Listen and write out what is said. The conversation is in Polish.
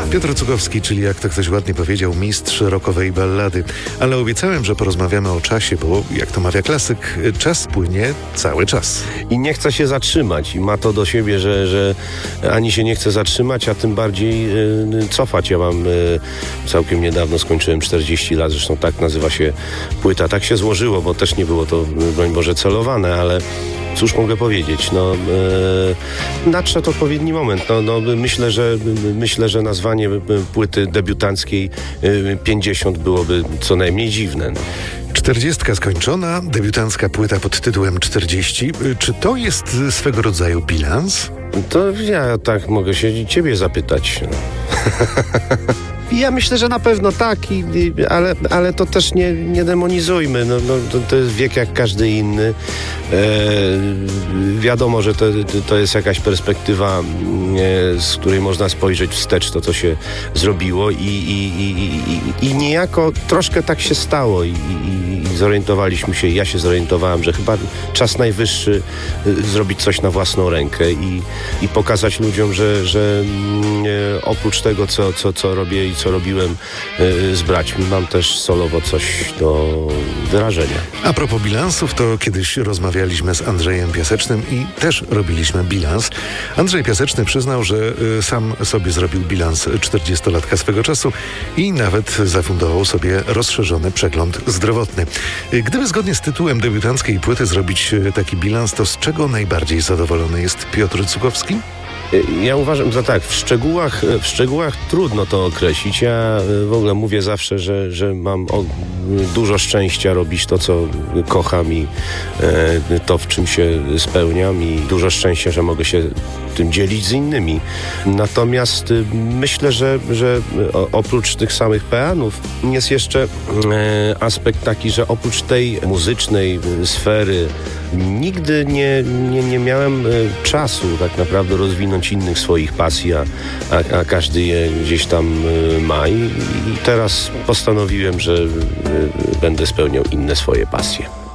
Piotr Cugowski, czyli jak to ktoś ładnie powiedział, mistrz rockowej ballady. Ale obiecałem, że porozmawiamy o czasie, bo jak to mawia klasyk, czas płynie cały czas. I nie chce się zatrzymać. I ma to do siebie, że ani się nie chce zatrzymać, a tym bardziej cofać. Ja mam całkiem niedawno skończyłem 40 lat, zresztą tak nazywa się płyta. Tak się złożyło, bo też nie było to, broń Boże, celowane, ale cóż mogę powiedzieć? Nadszedł odpowiedni moment. Myślę, że nazwanie płyty debiutanckiej 50 byłoby co najmniej dziwne. 40 skończona, debiutancka płyta pod tytułem 40. Czy to jest swego rodzaju bilans? To ja tak mogę się ciebie zapytać. Ja myślę, że na pewno tak, ale to też nie demonizujmy. To jest wiek jak każdy inny. Wiadomo, że to jest jakaś perspektywa, z której można spojrzeć wstecz to, co się zrobiło i niejako troszkę tak się stało i zorientowaliśmy się, ja się zorientowałem, że chyba czas najwyższy zrobić coś na własną rękę i pokazać ludziom, że oprócz tego, co robię i co robiłem z braćmi, mam też solowo coś do wyrażenia. A propos bilansów, to kiedyś rozmawialiśmy z Andrzejem Piasecznym i też robiliśmy bilans. Andrzej Piaseczny przyznał, że sam sobie zrobił bilans 40-latka swego czasu i nawet zafundował sobie rozszerzony przegląd zdrowotny. Gdyby zgodnie z tytułem debiutanckiej płyty zrobić taki bilans, to z czego najbardziej zadowolony jest Piotr Cugowski? Ja uważam, że tak, w szczegółach trudno to określić. Ja w ogóle mówię zawsze, że mam dużo szczęścia robić to, co kocham i to, w czym się spełniam i dużo szczęścia, że mogę się tym dzielić z innymi. Natomiast myślę, że oprócz tych samych peanów jest jeszcze aspekt taki, że oprócz tej muzycznej sfery nigdy nie miałem czasu tak naprawdę rozwinąć innych swoich pasji, a każdy je gdzieś tam ma i teraz postanowiłem, że będę spełniał inne swoje pasje.